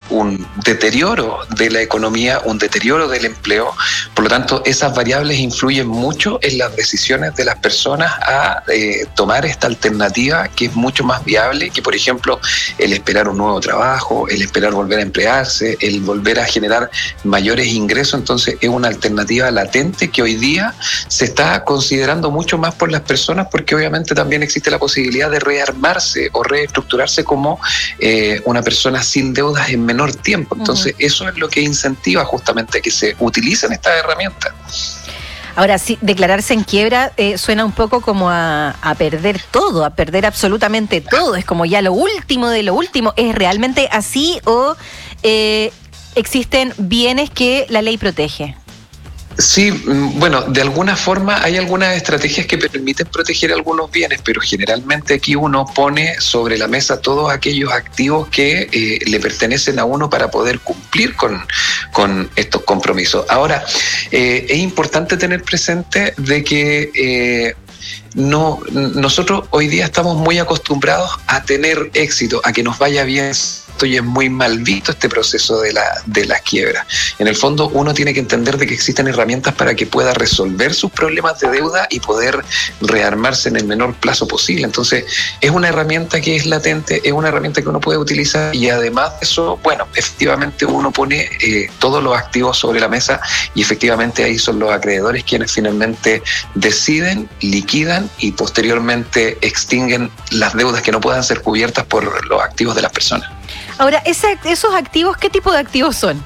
un deterioro de la economía, un deterioro del empleo. Por lo tanto, esas variables influyen mucho en las decisiones de las personas a tomar esta alternativa, que es mucho más viable que, por ejemplo, el esperar un nuevo trabajo, el esperar volver a emplearse, el volver a generar mayores ingresos. Entonces es una alternativa latente que hoy día se está considerando mucho más por las personas, porque obviamente también existe la posibilidad de rearmarse o reestructurarse como una persona sin deudas en menor tiempo. Entonces eso es lo que incentiva justamente que se utilicen estas herramientas. Ahora, sí, declararse en quiebra suena un poco como a perder todo, a perder absolutamente todo. Es como ya lo último de lo último. ¿Es realmente así o existen bienes que la ley protege? Sí, bueno, de alguna forma hay algunas estrategias que permiten proteger algunos bienes, pero generalmente aquí uno pone sobre la mesa todos aquellos activos que le pertenecen a uno para poder cumplir con estos compromisos. Ahora, es importante tener presente de que nosotros hoy día estamos muy acostumbrados a tener éxito, a que nos vaya bien, y es muy mal visto este proceso de las quiebras. En el fondo, uno tiene que entender de que existen herramientas para que pueda resolver sus problemas de deuda y poder rearmarse en el menor plazo posible. Entonces, es una herramienta que es latente, es una herramienta que uno puede utilizar, y además de eso, bueno, efectivamente uno pone todos los activos sobre la mesa, y efectivamente ahí son los acreedores quienes finalmente deciden, liquidan y posteriormente extinguen las deudas que no puedan ser cubiertas por los activos de las personas. Ahora, esos activos, ¿qué tipo de activos son?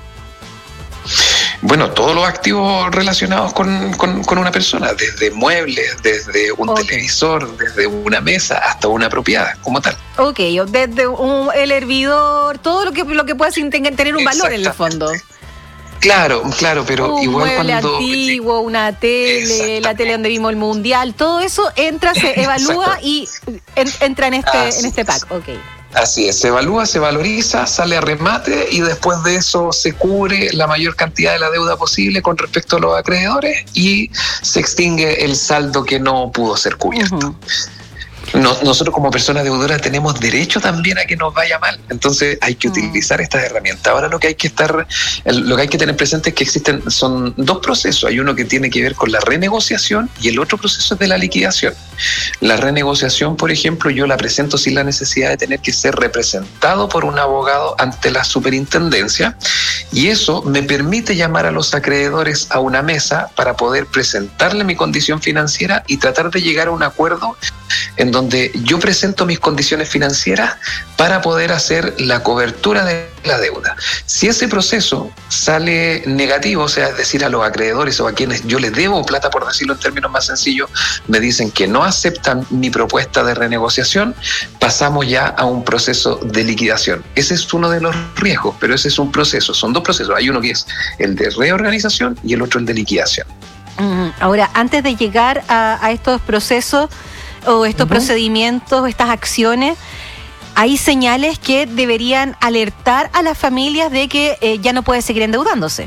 Bueno, todos los activos relacionados con una persona, desde muebles, desde un televisor, desde una mesa, hasta una propiedad como tal. Ok, desde el hervidor, todo lo que pueda tener un valor en el fondo. Claro, pero igual cuando... Un mueble antiguo, una tele, la tele donde vimos el mundial, todo eso entra, se evalúa y entra en este pack. Ok. Así es, se evalúa, se valoriza, sale a remate, y después de eso se cubre la mayor cantidad de la deuda posible con respecto a los acreedores y se extingue el saldo que no pudo ser cubierto. Nosotros como personas deudoras tenemos derecho también a que nos vaya mal, entonces hay que utilizar estas herramientas. Ahora lo que hay que tener presente es que son dos procesos. Hay uno que tiene que ver con la renegociación y el otro proceso es de la liquidación. La renegociación, por ejemplo, yo la presento sin la necesidad de tener que ser representado por un abogado ante la superintendencia, y eso me permite llamar a los acreedores a una mesa para poder presentarle mi condición financiera y tratar de llegar a un acuerdo en donde yo presento mis condiciones financieras para poder hacer la cobertura de la deuda. Si ese proceso sale negativo, o sea, es decir, a los acreedores o a quienes yo les debo plata, por decirlo en términos más sencillos, me dicen que no aceptan mi propuesta de renegociación, pasamos ya a un proceso de liquidación. Ese es uno de los riesgos, pero ese es un proceso, son dos procesos. Hay uno que es el de reorganización y el otro el de liquidación. Ahora, antes de llegar a estos procesos o estos procedimientos, estas acciones, hay señales que deberían alertar a las familias de que ya no puede seguir endeudándose.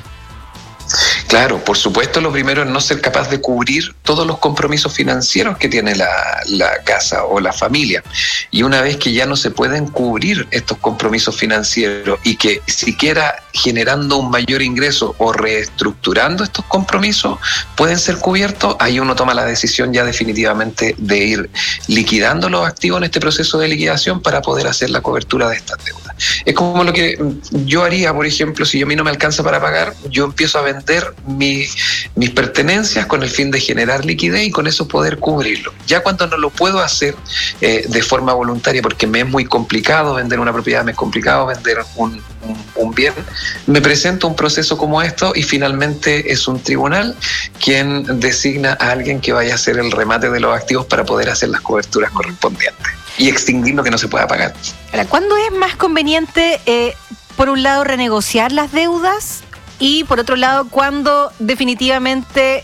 Claro, por supuesto, lo primero es no ser capaz de cubrir todos los compromisos financieros que tiene la casa o la familia. Y una vez que ya no se pueden cubrir estos compromisos financieros y que siquiera generando un mayor ingreso o reestructurando estos compromisos pueden ser cubiertos, ahí uno toma la decisión ya definitivamente de ir liquidando los activos en este proceso de liquidación para poder hacer la cobertura de estas deudas. Es como lo que yo haría, por ejemplo, si a mí no me alcanza para pagar, yo empiezo a vender mis pertenencias con el fin de generar liquidez y con eso poder cubrirlo. Ya cuando no lo puedo hacer de forma voluntaria, porque me es muy complicado vender una propiedad, me es complicado vender un bien, me presento un proceso como esto y finalmente es un tribunal quien designa a alguien que vaya a hacer el remate de los activos para poder hacer las coberturas correspondientes y extinguir lo que no se pueda pagar. Ahora, ¿cuándo es más conveniente, por un lado, renegociar las deudas y, por otro lado, cuando definitivamente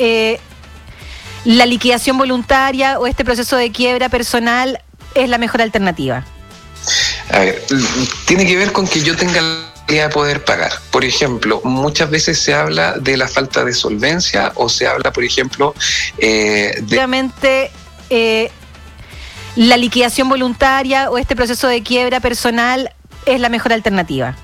la liquidación voluntaria o este proceso de quiebra personal es la mejor alternativa? A ver, tiene que ver con que yo tenga de poder pagar. Por ejemplo, muchas veces se habla de la falta de solvencia o se habla, por ejemplo, Obviamente, la liquidación voluntaria o este proceso de quiebra personal es la mejor alternativa.